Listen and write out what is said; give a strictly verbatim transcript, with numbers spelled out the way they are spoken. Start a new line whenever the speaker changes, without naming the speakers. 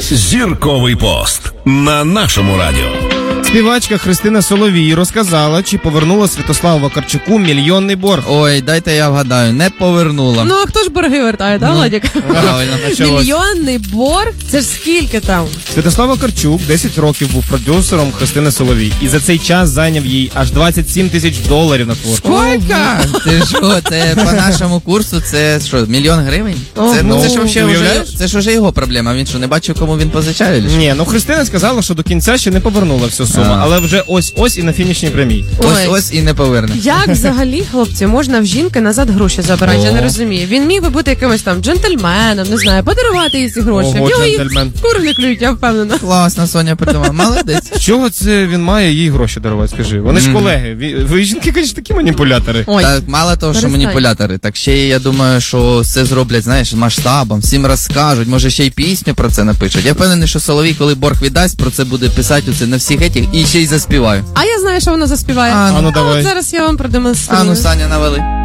Зірковий пост на нашому радіо.
Співачка Христина Соловій розказала, чи повернула Святославу Вакарчуку мільйонний борг.
Ой, дайте я вгадаю, не повернула.
Ну, а хто ж борги вертає, так, Владик?
Правильно.
Мільйонний борг? Це ж скільки там?
Святослав Вакарчук десять років був продюсером Христини Соловій і за цей час зайняв їй аж двадцять сім тисяч доларів на творчість.
Скільки? Ти що, це по нашому курсу, це що, мільйон гривень? Це, ну, це ж вообще вже,
уявляєш?
це ж вже його проблема, він що, не бачив, кому він позичає? чи що?
Ні, ну Христина сказала, що до кінця ще не повернула всю суму,
А.
але вже ось-ось і на фінішній прямій.
Ось,
Ой.
ось і не поверне.
Як взагалі, хлопці, можна в жінки назад гроші забирати? Я не
О.
розумію. Він міг би бути якимось там джентльменом, не знаю, подарувати їй ці гроші.
Ого,
В нього їх
джентльмен.
кури не клюють, я впевнена.
Класно, Соня придумала, молодець.
З чого це він має їй гроші дарувати, скажи? Вони ж
Мгм.
колеги. Ви, ви жінки, конечно, такі маніпулятори.
Ой,
Так, мало того, що
перестань.
маніпулятори, так ще й, я думаю, що все зроблять, знаєш, масштабом, всім розкажуть, може ще й пісню про це напишуть. Я впевнений, що Соловій, коли борг віддасть, про це буде писати оце на всіх етіх і ще й заспіваю.
а я знаю, що вона заспіває.
А,
ну,
от
давай.
зараз я вам продемонструю.
А ну, Саня, навели.